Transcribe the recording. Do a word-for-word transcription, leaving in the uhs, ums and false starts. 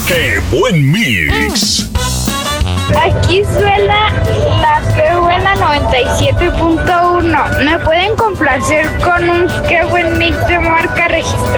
¡Qué buen mix! Aquí suena la Qué Buena noventa y siete punto uno. ¿Me pueden complacer con un Qué Buen Mix de marca registrada?